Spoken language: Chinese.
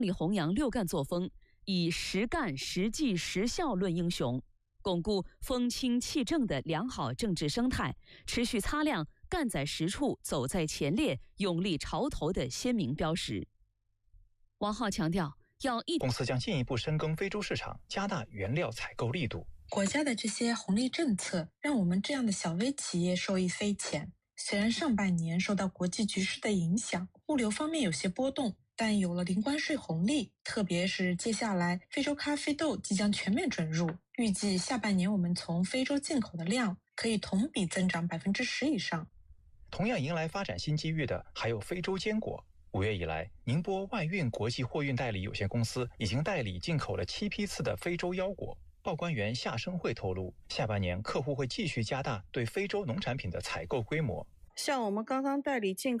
力弘扬六干作风，以实干实际实效论英雄，巩固风清气正的良好政治生态，持续擦亮干在实处、走在前列、勇立潮头的鲜明标识。王浩强调，公司将进一步深耕非洲市场，加大原料采购力度。 国家的这些红利政策让我们这样的小微企业受益匪浅。虽然上半年受到国际局势的影响，物流方面有些波动，但有了零关税红利，特别是接下来非洲咖啡豆即将全面准入，预计下半年我们从非洲进口的量可以同比增长10%以上。 同样迎来发展新机遇的还有非洲坚果。5月以来，宁波万运国际货运代理有限公司已经代理进口了7批次的非洲腰果。报关员夏生慧透露，下半年客户会继续加大对非洲农产品的采购规模。 像我们刚刚代理进